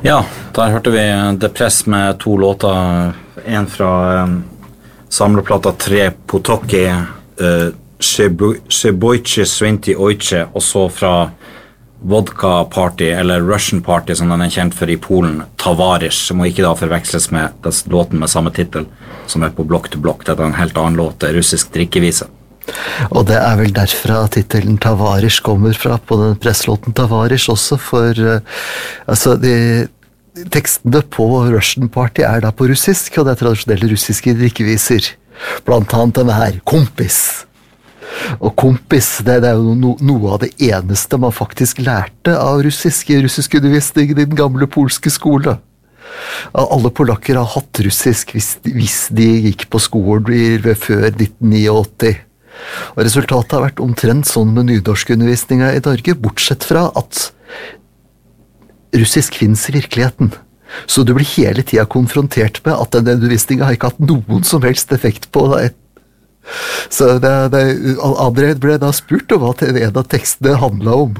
Ja, der hørte vi Depress med 2 låter, en fra samleplata Tre Potoki, Przebojcie Święty Ojcze, og så fra Vodka Party, eller Russian Party som den kjent for i Polen, Tavarish, som må ikke da forveksles med låten med samme titel, som på Block to Block. Dette en helt annen låt, russisk drikkevise. Og det vel derfra titelen Tavarish kommer fra, på den presslåten Tavarish også, for altså tekstene på Russian Party da på russisk, og det tradisjonelle russiske drikkeviser. Blant annet denne her, Kompis. Og kompis, det jo noe av det eneste man faktisk lærte av russisk undervisning i den gamle polske skole. Alle polakker har hatt russisk hvis de gikk på skolen før 1989. Og resultatet har vært omtrent sånn med nynorskundervisninga i Norge, bortsett fra at russisk finnes i virkeligheten. Så du blir hele tiden konfrontert med at den undervisninga har ikke hatt noen som helst effekt på deg. Så André ble da spurt om hva en av tekstene handlet om.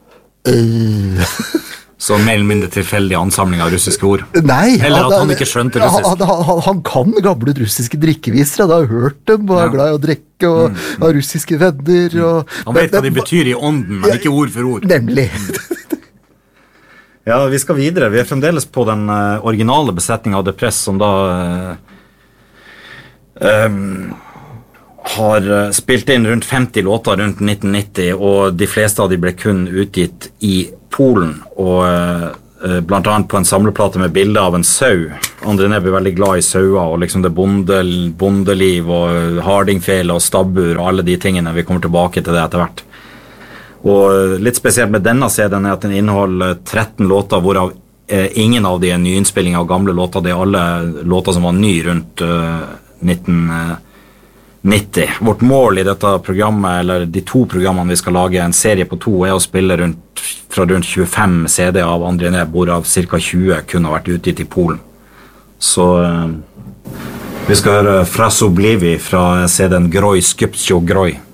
Så mer eller mindre tilfeldig ansamling av russiske ord? Nei. Eller at han ikke skjønte russisk? Han kan gamle russiske drikkeviser, han har hørt dem, og glad i å drikke, og har russiske venner. Han vet hva de betyr i ånden, men ikke ord for ord. Nemlig. Ja, vi skal videre. Vi fremdeles på den originale besetningen av Depress, som da har spilt inn rundt 50 låter rundt 1990, og de fleste av de ble kun utgitt i Polen, og blant annet på en samleplate med bilder av en sau. André Næss blir veldig glad i sauer, og liksom det bondeliv, og hardingfele og stabbur, og alle de tingene. Vi kommer tilbake til det etter hvert. Og litt spesielt med denne CD-en at den inneholder 13 låter, hvorav ingen av de nyinnspillinger av gamle låter. Det alle låter som var ny rundt 1990. Vårt mål i dette programmet, eller de 2 programmene vi skal lage, en serie på 2, å spille fra rundt 25 CD av André Næss, hvorav ca. 20 kunne ha vært utgitt i Polen. Så vi skal høre Frasoblivi fra CD-en Groj Skupcio Groj.